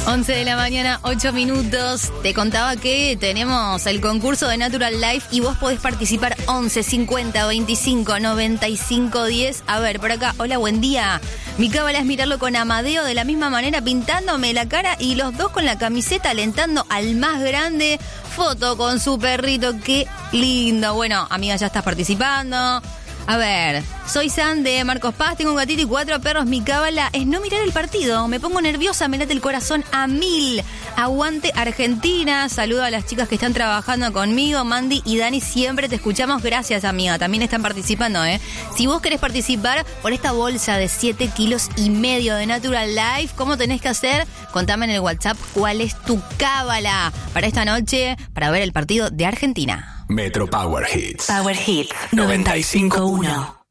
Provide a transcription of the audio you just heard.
11 de la mañana, 8 minutos. Te contaba que tenemos el concurso de Natural Life y vos podés participar 11 50 25 95 10. A ver, por acá, hola, buen día. Mi cábala es mirarlo con Amadeo de la misma manera, pintándome la cara y los dos con la camiseta alentando al más grande. Foto con su perrito, qué lindo. Bueno, amiga, ya estás participando. A ver, soy San de Marcos Paz, tengo un gatito y 4 perros. Mi cábala es no mirar el partido. Me pongo nerviosa, me late el corazón a 1000. Aguante Argentina. Saludo a las chicas que están trabajando conmigo. Mandy y Dani, siempre te escuchamos. Gracias, amiga. También están participando, ¿eh? Si vos querés participar por esta bolsa de 7,5 kilos de Natural Life, ¿cómo tenés que hacer? Contame en el WhatsApp cuál es tu cábala para esta noche, para ver el partido de Argentina. Metro Power Hits. Power Hits 95.1.